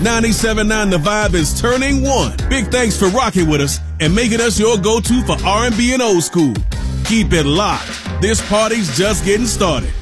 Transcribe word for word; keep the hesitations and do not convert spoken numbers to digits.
ninety-seven point nine The Vibe is turning one. Big thanks for rocking with us and making us your go-to for R and B and old school. Keep it locked. This party's just getting started.